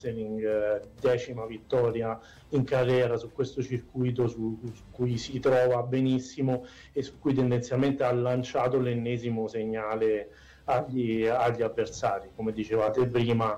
10ª vittoria in carriera su questo circuito su cui si trova benissimo e su cui tendenzialmente ha lanciato l'ennesimo segnale agli avversari. Come dicevate prima,